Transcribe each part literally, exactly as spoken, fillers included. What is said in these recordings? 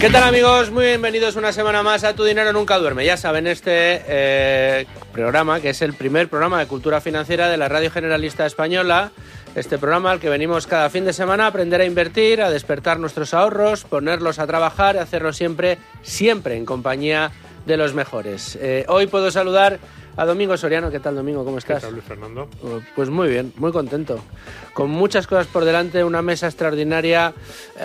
¿Qué tal, amigos? Muy bienvenidos una semana más a Tu Dinero Nunca Duerme. Ya saben, este eh, programa, que es el primer programa de cultura financiera de la Radio Generalista Española, este programa al que venimos cada fin de semana a aprender a invertir, a despertar nuestros ahorros, ponerlos a trabajar y hacerlo siempre, siempre en compañía de los mejores. Eh, hoy puedo saludar a Domingo Soriano. ¿Qué tal, Domingo? ¿Cómo estás? ¿Qué tal, Luis Fernando? Pues muy bien, muy contento. Con muchas cosas por delante, una mesa extraordinaria,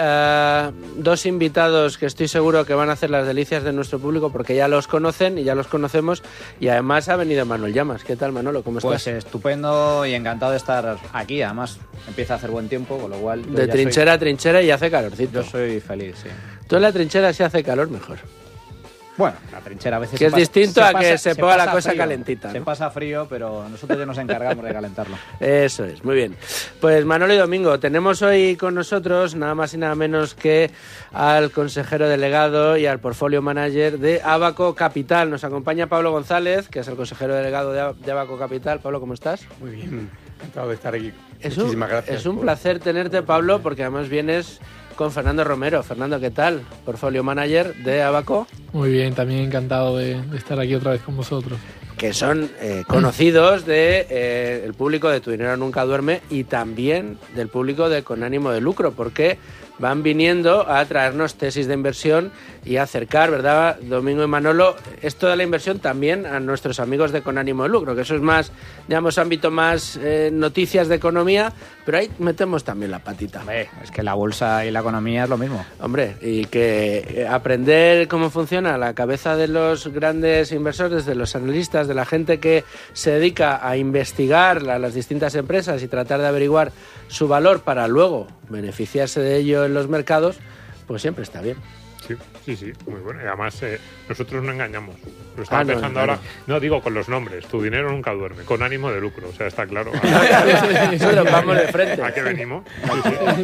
eh, dos invitados que estoy seguro que van a hacer las delicias de nuestro público porque ya los conocen y ya los conocemos, y además ha venido Manuel Llamas. ¿Qué tal, Manolo? ¿Cómo estás? Pues estupendo y encantado de estar aquí. Además empieza a hacer buen tiempo, con lo cual... De trinchera soy... a trinchera y hace calorcito. Yo soy feliz, sí. Tú en la trinchera si hace calor mejor. Bueno, la trinchera a veces... Que es pasa, distinto a pasa, que se, se ponga la cosa frío, calentita, ¿no? Se pasa frío, pero nosotros ya nos encargamos de calentarlo. Eso es, muy bien. Pues Manolo y Domingo, tenemos hoy con nosotros nada más y nada menos que al consejero delegado y al portfolio manager de Abaco Capital. Nos acompaña Pablo González, que es el consejero delegado de Abaco Capital. Pablo, ¿cómo estás? Muy bien, encantado de estar aquí. Es Muchísimas un, gracias. Es un por... placer tenerte, Pablo, porque además vienes con Fernando Romero. Fernando, ¿qué tal? Portfolio manager de Abaco. Muy bien, también encantado de, de estar aquí otra vez con vosotros. Que son eh, conocidos del de, eh, público de Tu Dinero Nunca Duerme y también del público de Con Ánimo de Lucro, porque van viniendo a traernos tesis de inversión y a acercar, ¿verdad, Domingo y Manolo, esto de la inversión también a nuestros amigos de Con Ánimo de Lucro, que eso es más, digamos, ámbito más eh, noticias de economía, pero ahí metemos también la patita. Hombre, es que la bolsa y la economía es lo mismo. Hombre, y que aprender cómo funciona la cabeza de los grandes inversores, de los analistas, de la gente que se dedica a investigar a las distintas empresas y tratar de averiguar su valor para luego beneficiarse de ello en los mercados, pues siempre está bien. Sí, sí, sí, muy bueno. Y además, eh, nosotros no engañamos. Lo estaba ah, no, pensando claro. ahora. No, digo con los nombres. Tu dinero nunca duerme. Con ánimo de lucro. O sea, está claro. Nosotros vamos de frente. ¿A qué venimos? Sí,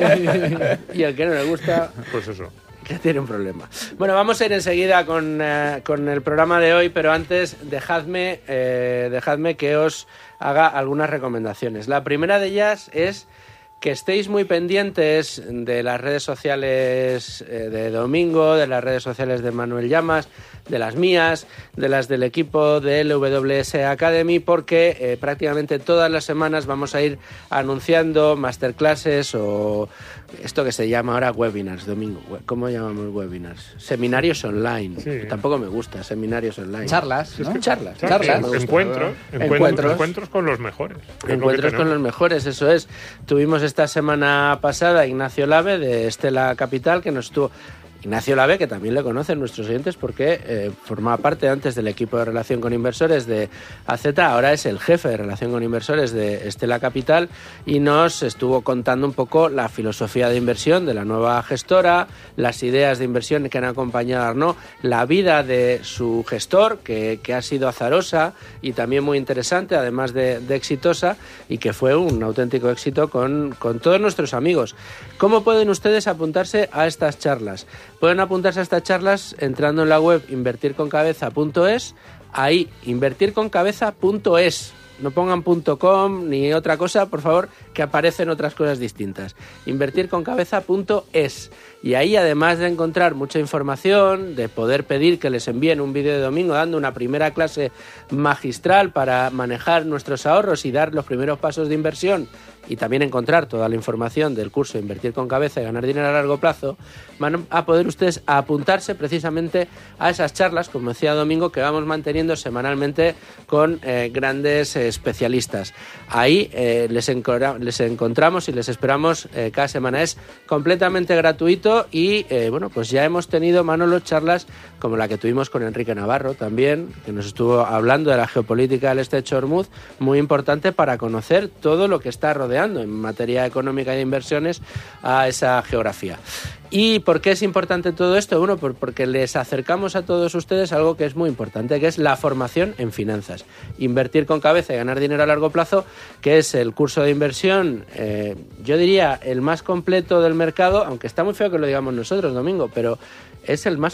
sí. Y al que no le gusta... Pues eso. Que tiene un problema. Bueno, vamos a ir enseguida con, eh, con el programa de hoy, pero antes dejadme, eh, dejadme que os haga algunas recomendaciones. La primera de ellas es que estéis muy pendientes de las redes sociales eh, de Domingo, de las redes sociales de Manuel Llamas, de las mías, de las del equipo de L W S Academy, porque eh, prácticamente todas las semanas vamos a ir anunciando masterclasses o esto que se llama ahora webinars, Domingo. ¿Cómo llamamos webinars? Seminarios online. Sí. Tampoco me gusta, seminarios online. Charlas, ¿no? Charlas, Charlas, charlas. encuentros, encuentros, encuentros, encuentros con los mejores. Encuentros con los mejores, eso es. Tuvimos esta semana pasada Ignacio Lave de Estela Capital, que nos estuvo... Ignacio Lave, que también le conocen nuestros oyentes porque eh, formaba parte antes del equipo de relación con inversores de A Z, ahora es el jefe de relación con inversores de Estela Capital y nos estuvo contando un poco la filosofía de inversión de la nueva gestora, las ideas de inversión que han acompañado a Arnaud, la vida de su gestor, que, que ha sido azarosa y también muy interesante, además de, de exitosa, y que fue un auténtico éxito con, con todos nuestros amigos. ¿Cómo pueden ustedes apuntarse a estas charlas? Pueden apuntarse a estas charlas entrando en la web invertir con cabeza punto es, ahí, invertir con cabeza punto es. No pongan .com ni otra cosa, por favor, que aparecen otras cosas distintas. invertir con cabeza punto es. Y ahí, además de encontrar mucha información, de poder pedir que les envíen un vídeo de Domingo dando una primera clase magistral para manejar nuestros ahorros y dar los primeros pasos de inversión, y también encontrar toda la información del curso Invertir con Cabeza y Ganar Dinero a Largo Plazo, van a poder ustedes apuntarse precisamente a esas charlas, como decía Domingo, que vamos manteniendo semanalmente con eh, grandes eh, especialistas. Ahí eh, les, encora- les encontramos y les esperamos eh, cada semana. Es completamente gratuito y, eh, bueno, pues ya hemos tenido, Manolo, charlas como la que tuvimos con Enrique Navarro también, que nos estuvo hablando de la geopolítica del Estrecho de Hormuz, muy importante para conocer todo lo que está rodeando en materia económica y de inversiones a esa geografía. ¿Y por qué es importante todo esto? Bueno, porque les acercamos a todos ustedes algo que es muy importante, que es la formación en finanzas. Invertir con cabeza y ganar dinero a largo plazo, que es el curso de inversión, eh, yo diría, el más completo del mercado, aunque está muy feo que lo digamos nosotros, Domingo, pero es el más